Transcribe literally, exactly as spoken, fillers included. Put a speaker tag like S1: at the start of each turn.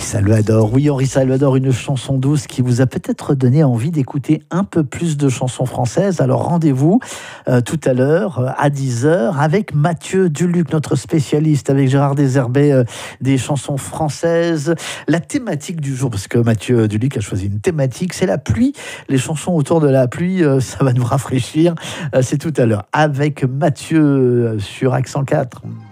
S1: Salvador. Oui, Henri Salvador, une chanson douce qui vous a peut-être donné envie d'écouter un peu plus de chansons françaises. Alors rendez-vous euh, tout à l'heure euh, à dix heures avec Mathieu Duluc, notre spécialiste, avec Gérard Deserbet, euh, des chansons françaises. La thématique du jour, parce que Mathieu Duluc a choisi une thématique, c'est la pluie. Les chansons autour de la pluie, euh, ça va nous rafraîchir. Euh, c'est tout à l'heure avec Mathieu euh, sur Accent quatre.